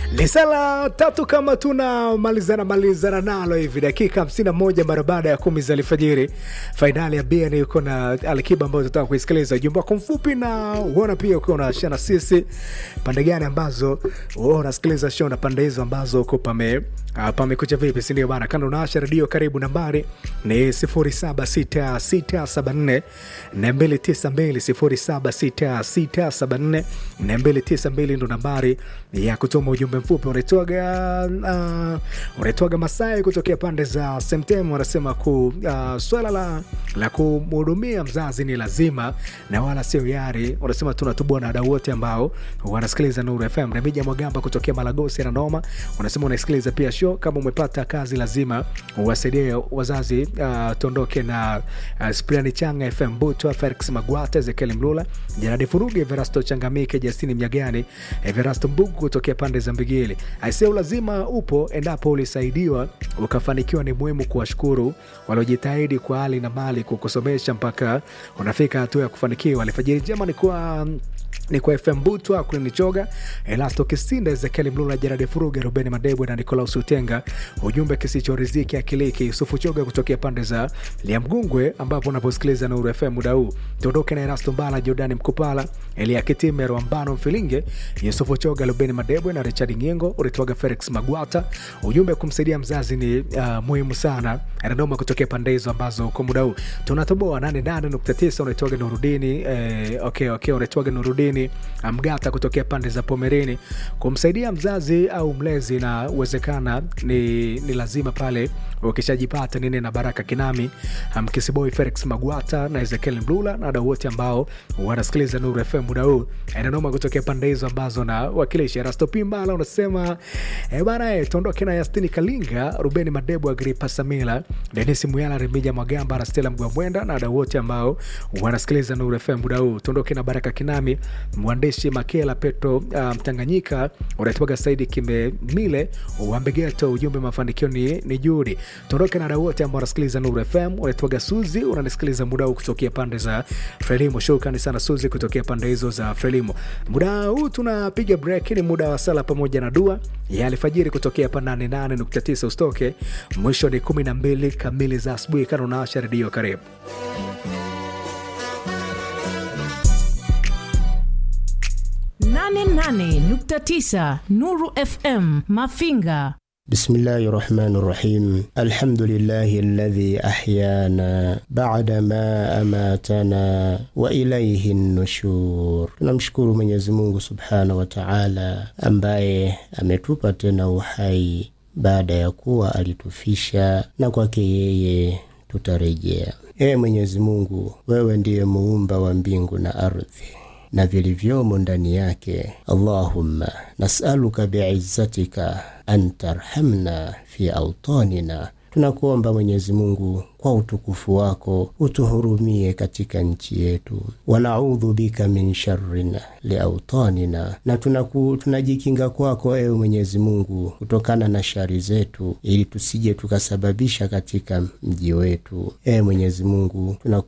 Lisala tatu kama tuna malizana nalo hivi dakika 51 mara baada ya 10 za alfajiri. Finali ya BN yuko na Alikiba ambayo tutataka kuisikiliza. Ujumbe wako mfupi na uona pia uko na shana sisi pande gani ambazo unasikiliza show na pande hizo ambazo uko pamekucha vipi, si ndio bana? Kando unaasha radio, karibu. Nambari ni 076674 292 076674 ndo nambari ya kutuma ujumbe mfupi. Unatoaga Masai kutokea pande za Semtem, wanasema swala la kumhudumia mzazi ni lazima na wala sio yari. Wanasema tunatubua na wadau wote ambao wanasikiliza Nuru FM. Remija Mwagamba kutokea Malagosi na Noma, wanasema unasikiliza pia show. Kama umepata kazi lazima uwasaidie wazazi. Tuondoke na Spriani Changa, FM Buto, Felix Magwata, Ezekiel Mlula, Janadi Furuge, Verasto Changamike, Justini Mnyagani, Verasto Mbugu kutokea pande za Mbigili. Aiseu lazima upo endapo ulisaidiwa ukafanikiwa. Ni muhimu kuwashukuru waliojitahidi kwa hali na mali kukusomesha mpaka unafika hatua ya kufanikiwa. Alifajiri njema ni kwa FM Butwa, Kulini Choga, Elasto Kisinda, Ezekiel Mlula, Janadi Furuge, Ruben Madebo na Nikolaus Utenga. Ujumbe kisicho riziki akiliki. Yusufu Choga kutokea pande za Liamgungwe ambapo unaposikiliza Nuru FM muda huu. Tuondoke na Erasto Mbala, Jordan Mkupala, Elia Kitime, Rwambano Mfilinge, Yusufu Choga, Ruben Madebo na Richard Nyengo. Ulitoaga Felix Magwata. Ujumbe kumsaidia mzazi ni muhimu sana. Anadoma kutokea pande hizo ambazo kwa muda huu. Tunatoboa 88.9. Unatoaga Nurudini unatoaga Nurudini Mgata kutokea pande za Pomerini. Kumsaidia mzazi au mlezi na uwezekana ni lazima pale ukishajipata. Nene na Baraka Kinami, Mkisiboy, Felix Magwata na Ezekiel Mlula na wadau wote ambao wanasikiliza Nuru FM muda huu. Ananoma kutokea pande hizo ambazo na wakilisha. Rasto Pimbala unasema bana tuondoke na Yastini Kalinga, Ruben Madebo, Agripa Samila, Dennis Muyala, Remija Mwagamba, Rastela Mgwamwenda na wadau wote ambao wanasikiliza Nuru FM muda huu. Tuondoke na Baraka Kinami, Mwandishi Makela, Petro Mtanganyika, unatoaga Saidi Kimemile, Uambegeto. Ujumbe mafanikio ni juhudi. Tuondoke na wadau wote ambao wanasikiliza Nuru FM. Unatoaga Suzi, unanisikiliza muda huu kutokea pande za Frelimo. Shukrani sana Suzi kutokea pande hizo za Frelimo. Muda huu tunapiga break, ni muda wa sala pamoja na dua ya alfajiri kutokea hapa 88.9. Ustoke mwisho ni 12 kamili za asubuhi. Kana unaasha radio, karibu. 88.9 Nuru FM Mafinga. بسم الله الرحمن الرحيم. الحمد لله الذي أحيانا بعدما أماتنا وإليه النشور. Tunamshukuru Mwenyezi Mungu Subhanahu wa Ta'ala ambaye ametupa tena uhai baada ya kuwa alitufisha, na kwake yeye tutarejea. Mwenyezi Mungu, wewe ndiye muumba wa mbingu na ardhi na vilivyomo ndani yake. Allahumma nas'aluka bi'izzatika an tarhamna fi awtanina. Tunakuomba Mwenyezi Mungu kwa utukufu wako utuhurumie katika nchi yetu. Wa na'udhu bika min sharrina li awtanina. Na tunajikinga kwako ewe Mwenyezi Mungu kutokana na shari zetu, ili tusije tukasababisha katika mji wetu. Mwenyezi Mungu